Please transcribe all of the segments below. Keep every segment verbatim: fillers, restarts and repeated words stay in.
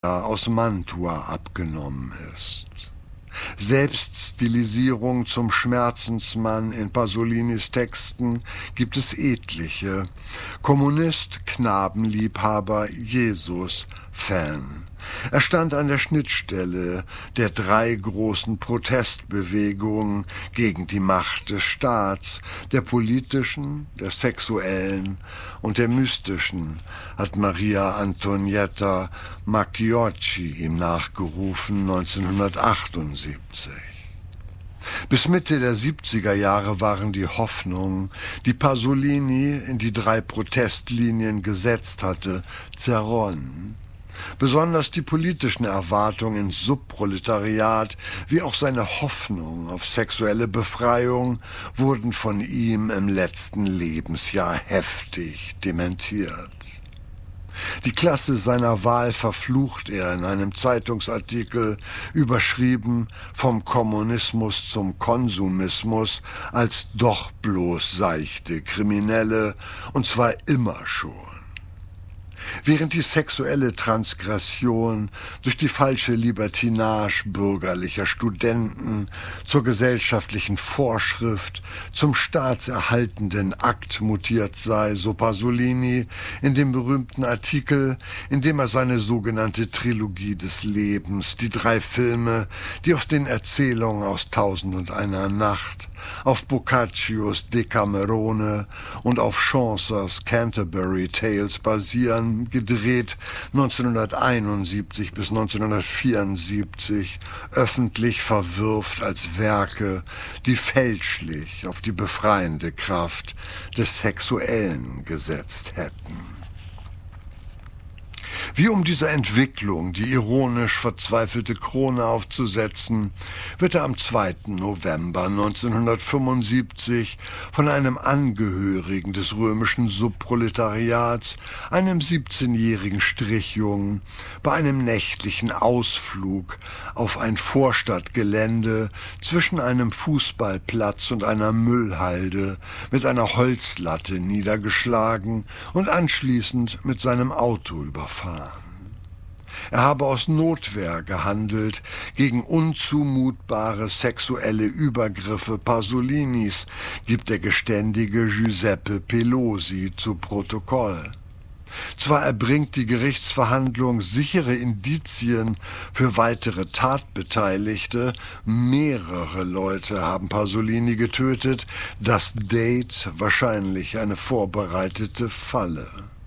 aus Mantua abgenommen ist. Selbststilisierung zum Schmerzensmann in Pasolinis Texten gibt es etliche. Kommunist, Knabenliebhaber, Jesus-Fan. Er stand an der Schnittstelle der drei großen Protestbewegungen gegen die Macht des Staats, der politischen, der sexuellen und der mystischen, hat Maria Antonietta Macciocchi ihm nachgerufen neunzehnhundertachtundsiebzig. Bis Mitte der siebziger Jahre waren die Hoffnungen, die Pasolini in die drei Protestlinien gesetzt hatte, zerronnen. Besonders die politischen Erwartungen ins Subproletariat wie auch seine Hoffnung auf sexuelle Befreiung wurden von ihm im letzten Lebensjahr heftig dementiert. Die Klasse seiner Wahl verflucht er in einem Zeitungsartikel, überschrieben »Vom Kommunismus zum Konsumismus« als doch bloß seichte Kriminelle, und zwar immer schon. Während die sexuelle Transgression durch die falsche Libertinage bürgerlicher Studenten zur gesellschaftlichen Vorschrift, zum staatserhaltenden Akt mutiert sei, so Pasolini in dem berühmten Artikel, in dem er seine sogenannte Trilogie des Lebens, die drei Filme, die auf den Erzählungen aus Tausend und einer Nacht, auf Boccacios Decamerone und auf Chaucers Canterbury Tales basieren, gedreht neunzehnhunderteinundsiebzig bis neunzehnhundertvierundsiebzig, öffentlich verwirft als Werke, die fälschlich auf die befreiende Kraft des Sexuellen gesetzt hätten. Wie um dieser Entwicklung die ironisch verzweifelte Krone aufzusetzen, wird er am zweiten November neunzehnhundertfünfundsiebzig von einem Angehörigen des römischen Subproletariats, einem siebzehnjährigen Strichjungen, bei einem nächtlichen Ausflug auf ein Vorstadtgelände zwischen einem Fußballplatz und einer Müllhalde mit einer Holzlatte niedergeschlagen und anschließend mit seinem Auto überfahren. Er habe aus Notwehr gehandelt gegen unzumutbare sexuelle Übergriffe Pasolinis, gibt der geständige Giuseppe Pelosi zu Protokoll. Zwar erbringt die Gerichtsverhandlung sichere Indizien für weitere Tatbeteiligte, mehrere Leute haben Pasolini getötet, das Date wahrscheinlich eine vorbereitete Falle.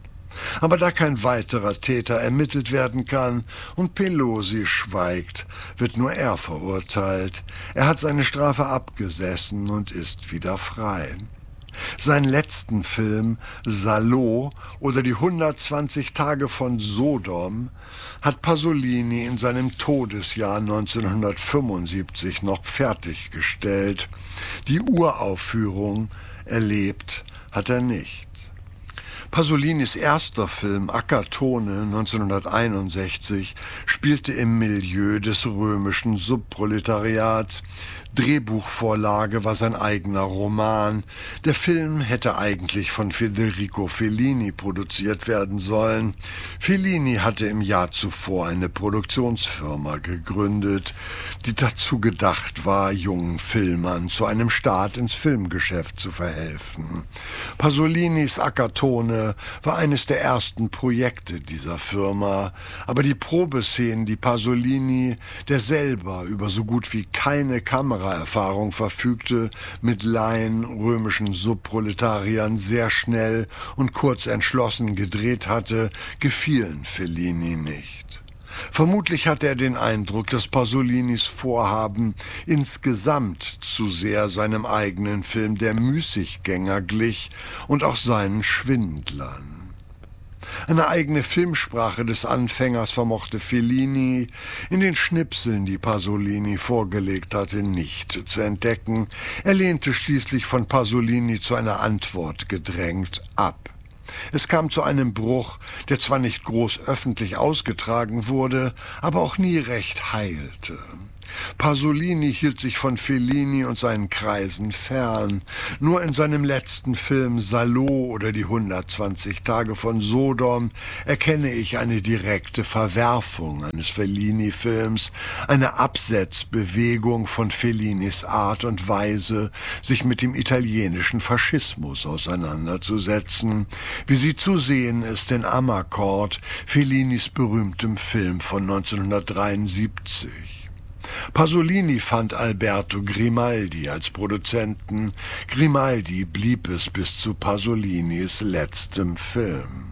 Aber da kein weiterer Täter ermittelt werden kann und Pelosi schweigt, wird nur er verurteilt. Er hat seine Strafe abgesessen und ist wieder frei. Seinen letzten Film, Salò oder die hundertzwanzig Tage von Sodom, hat Pasolini in seinem Todesjahr neunzehnhundertfünfundsiebzig noch fertiggestellt. Die Uraufführung erlebt hat er nicht. Pasolinis erster Film Acatone neunzehnhunderteinundsechzig spielte im Milieu des römischen Subproletariats. Drehbuchvorlage war sein eigener Roman. Der Film hätte eigentlich von Federico Fellini produziert werden sollen. Fellini hatte im Jahr zuvor eine Produktionsfirma gegründet, die dazu gedacht war, jungen Filmern zu einem Start ins Filmgeschäft zu verhelfen. Pasolinis Acatone war eines der ersten Projekte dieser Firma, aber die Probeszenen, die Pasolini, der selber über so gut wie keine Kameraerfahrung verfügte, mit Laien, römischen Subproletariern sehr schnell und kurz entschlossen gedreht hatte, gefielen Fellini nicht. Vermutlich hatte er den Eindruck, dass Pasolinis Vorhaben insgesamt zu sehr seinem eigenen Film Der Müßiggänger glich und auch seinen Schwindlern. Eine eigene Filmsprache des Anfängers vermochte Fellini in den Schnipseln, die Pasolini vorgelegt hatte, nicht zu entdecken. Er lehnte schließlich von Pasolini zu einer Antwort gedrängt ab. Es kam zu einem Bruch, der zwar nicht groß öffentlich ausgetragen wurde, aber auch nie recht heilte. Pasolini hielt sich von Fellini und seinen Kreisen fern. Nur in seinem letzten Film Salò oder die hundertzwanzig Tage von Sodom erkenne ich eine direkte Verwerfung eines Fellini-Films, eine Absetzbewegung von Fellinis Art und Weise, sich mit dem italienischen Faschismus auseinanderzusetzen, wie sie zu sehen ist in Amarcord, Fellinis berühmtem Film von neunzehnhundertdreiundsiebzig. Pasolini fand Alberto Grimaldi als Produzenten. Grimaldi blieb es bis zu Pasolinis letztem Film.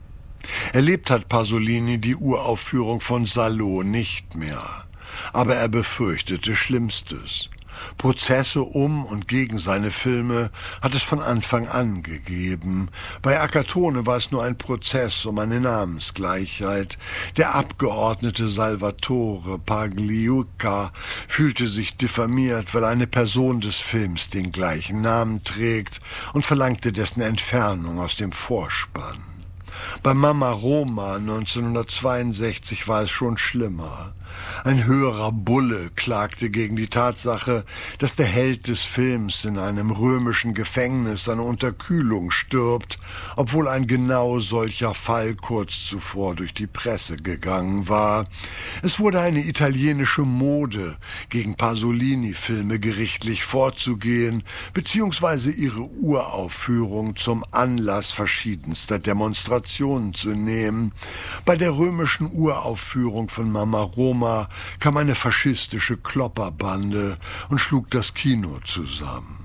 Erlebt hat Pasolini die Uraufführung von Salò nicht mehr, aber er befürchtete Schlimmstes. Prozesse um und gegen seine Filme hat es von Anfang an gegeben. Bei Acatone war es nur ein Prozess um eine Namensgleichheit. Der Abgeordnete Salvatore Pagliuca fühlte sich diffamiert, weil eine Person des Films den gleichen Namen trägt, und verlangte dessen Entfernung aus dem Vorspann. Bei Mama Roma neunzehnhundertzweiundsechzig war es schon schlimmer. Ein höherer Bulle klagte gegen die Tatsache, dass der Held des Films in einem römischen Gefängnis an Unterkühlung stirbt, obwohl ein genau solcher Fall kurz zuvor durch die Presse gegangen war. Es wurde eine italienische Mode, gegen Pasolini-Filme gerichtlich vorzugehen, beziehungsweise ihre Uraufführung zum Anlass verschiedenster Demonstrationen zu nehmen. Bei der römischen Uraufführung von Mama Roma kam eine faschistische Klopperbande und schlug das Kino zusammen.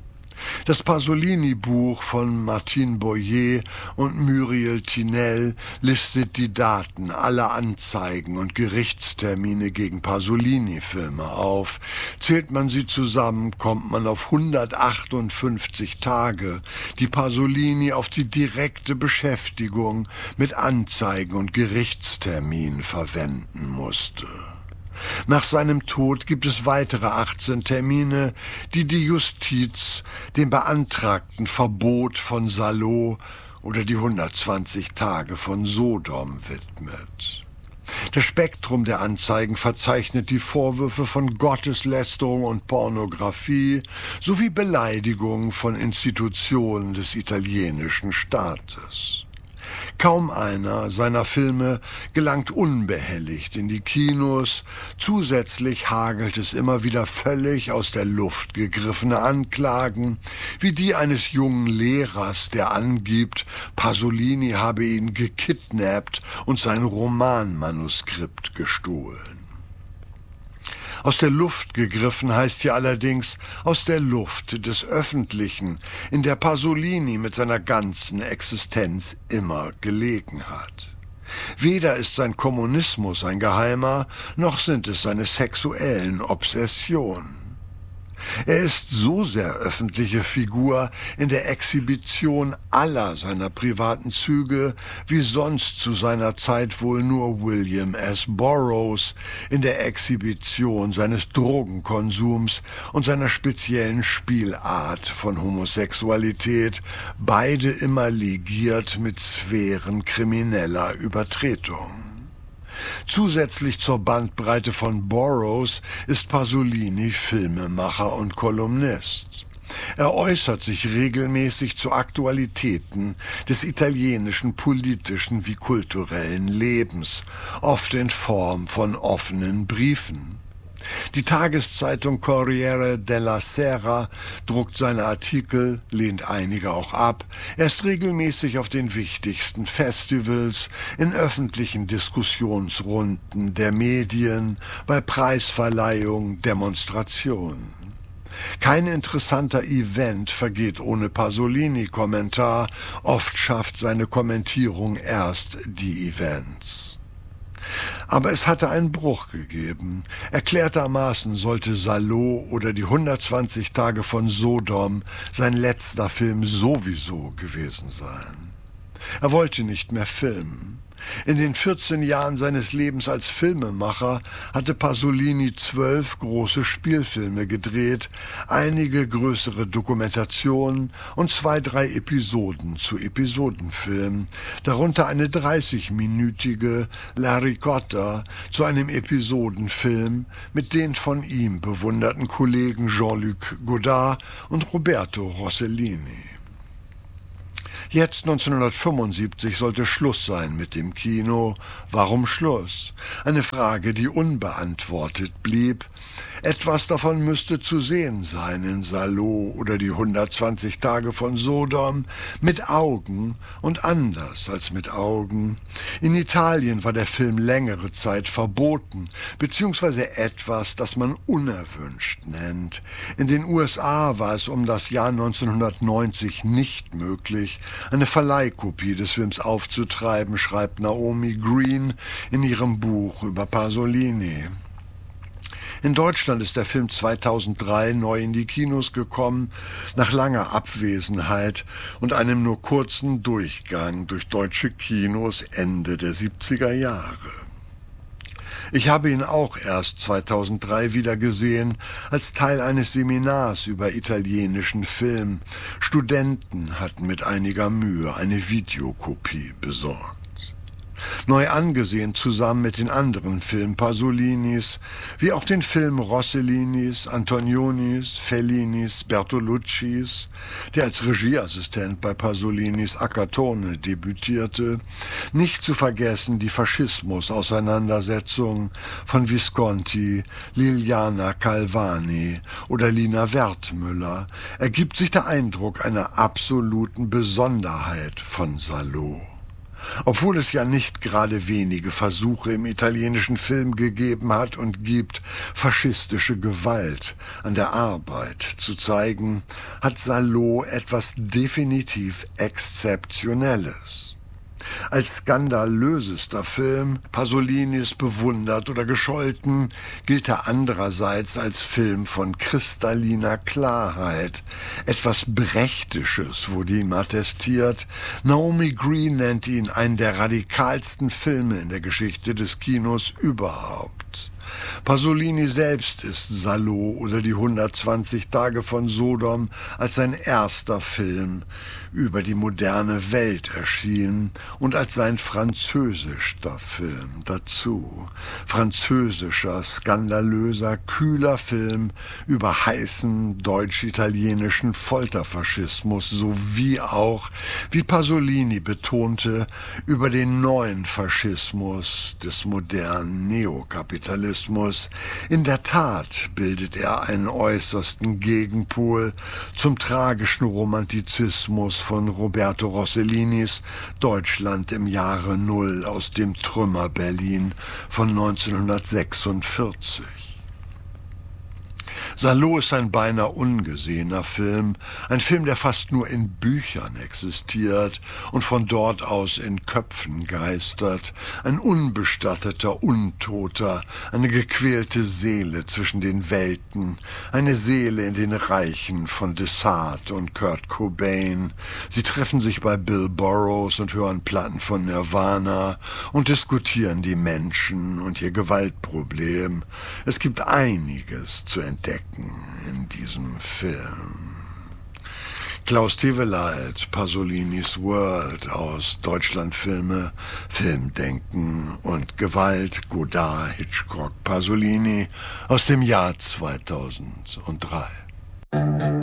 Das Pasolini-Buch von Martine Boyer und Muriel Tinel listet die Daten aller Anzeigen und Gerichtstermine gegen Pasolini-Filme auf. Zählt man sie zusammen, kommt man auf hundertachtundfünfzig Tage, die Pasolini auf die direkte Beschäftigung mit Anzeigen und Gerichtsterminen verwenden musste. Nach seinem Tod gibt es weitere achtzehn Termine, die die Justiz dem beantragten Verbot von Salò oder die hundertzwanzig Tage von Sodom widmet. Das Spektrum der Anzeigen verzeichnet die Vorwürfe von Gotteslästerung und Pornografie sowie Beleidigungen von Institutionen des italienischen Staates. Kaum einer seiner Filme gelangt unbehelligt in die Kinos. Zusätzlich hagelt es immer wieder völlig aus der Luft gegriffene Anklagen, wie die eines jungen Lehrers, der angibt, Pasolini habe ihn gekidnappt und sein Romanmanuskript gestohlen. Aus der Luft gegriffen heißt hier allerdings aus der Luft des Öffentlichen, in der Pasolini mit seiner ganzen Existenz immer gelegen hat. Weder ist sein Kommunismus ein geheimer, noch sind es seine sexuellen Obsessionen. Er ist so sehr öffentliche Figur in der Exhibition aller seiner privaten Züge, wie sonst zu seiner Zeit wohl nur William S. Burroughs in der Exhibition seines Drogenkonsums und seiner speziellen Spielart von Homosexualität, beide immer ligiert mit Sphären krimineller Übertretung. Zusätzlich zur Bandbreite von Burroughs ist Pasolini Filmemacher und Kolumnist. Er äußert sich regelmäßig zu Aktualitäten des italienischen politischen wie kulturellen Lebens, oft in Form von offenen Briefen. Die Tageszeitung Corriere della Sera druckt seine Artikel, lehnt einige auch ab. Er ist regelmäßig auf den wichtigsten Festivals, in öffentlichen Diskussionsrunden der Medien, bei Preisverleihungen, Demonstrationen. Kein interessanter Event vergeht ohne Pasolini-Kommentar. Oft schafft seine Kommentierung erst die Events. Aber es hatte einen Bruch gegeben. Erklärtermaßen sollte Salò oder die hundertzwanzig Tage von Sodom sein letzter Film sowieso gewesen sein. Er wollte nicht mehr filmen. In den vierzehn Jahren seines Lebens als Filmemacher hatte Pasolini zwölf große Spielfilme gedreht, einige größere Dokumentationen und zwei, drei Episoden zu Episodenfilmen, darunter eine dreißigminütige La Ricotta zu einem Episodenfilm mit den von ihm bewunderten Kollegen Jean-Luc Godard und Roberto Rossellini. Jetzt neunzehnhundertfünfundsiebzig sollte Schluss sein mit dem Kino. Warum Schluss? Eine Frage, die unbeantwortet blieb. Etwas davon müsste zu sehen sein in Salò oder die hundertzwanzig Tage von Sodom, mit Augen und anders als mit Augen. In Italien war der Film längere Zeit verboten, beziehungsweise etwas, das man unerwünscht nennt. In den U S A war es um das Jahr neunzehnhundertneunzig nicht möglich, eine Verleihkopie des Films aufzutreiben, schreibt Naomi Green in ihrem Buch über Pasolini. In Deutschland ist der Film zweitausenddrei neu in die Kinos gekommen, nach langer Abwesenheit und einem nur kurzen Durchgang durch deutsche Kinos Ende der siebziger Jahre. Ich habe ihn auch erst zweitausenddrei wieder gesehen, als Teil eines Seminars über italienischen Film. Studenten hatten mit einiger Mühe eine Videokopie besorgt. Neu angesehen zusammen mit den anderen Filmen Pasolinis, wie auch den Filmen Rossellinis, Antonionis, Fellinis, Bertoluccis, der als Regieassistent bei Pasolinis Accattone debütierte, nicht zu vergessen die Faschismus-Auseinandersetzung von Visconti, Liliana Calvani oder Lina Wertmüller, ergibt sich der Eindruck einer absoluten Besonderheit von Salò. Obwohl es ja nicht gerade wenige Versuche im italienischen Film gegeben hat und gibt, faschistische Gewalt an der Arbeit zu zeigen, hat Salò etwas definitiv Exzeptionelles. Als skandalösester Film Pasolinis bewundert oder gescholten, gilt er andererseits als Film von kristalliner Klarheit. Etwas Brechtisches wurde ihm attestiert. Naomi Green nennt ihn einen der radikalsten Filme in der Geschichte des Kinos überhaupt. Pasolini selbst ist Salò oder die hundertzwanzig Tage von Sodom als sein erster Film über die moderne Welt erschienen und als sein französischster Film dazu. Französischer, skandalöser, kühler Film über heißen deutsch-italienischen Folterfaschismus sowie auch, wie Pasolini betonte, über den neuen Faschismus des modernen Neokapitalismus. In der Tat bildet er einen äußersten Gegenpol zum tragischen Romantizismus von Roberto Rossellinis Deutschland im Jahre Null aus dem Trümmer-Berlin von neunzehnhundertsechsundvierzig. Salò ist ein beinahe ungesehener Film, ein Film, der fast nur in Büchern existiert und von dort aus in Köpfen geistert, ein unbestatteter Untoter, eine gequälte Seele zwischen den Welten, eine Seele in den Reichen von Desart und Kurt Cobain. Sie treffen sich bei Bill Burroughs und hören Platten von Nirvana und diskutieren die Menschen und ihr Gewaltproblem. Es gibt einiges zu entdecken in diesem Film. Klaus Teweleit, Pasolinis World aus Deutschlandfilme, Filmdenken und Gewalt, Godard, Hitchcock, Pasolini aus dem Jahr zweitausenddrei.